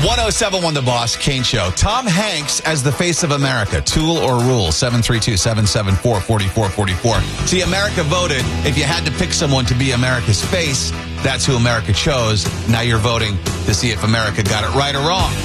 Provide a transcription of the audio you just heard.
1071 The Boss, Kane Show. Tom Hanks as the face of America. Tool or rule? 732-774-4444. See, America voted. If you had to pick someone to be America's face, that's who America chose. Now you're voting to see if America got it right or wrong.